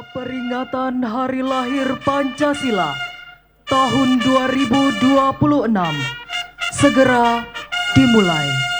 Peringatan Hari Lahir Pancasila tahun 2026 segera dimulai.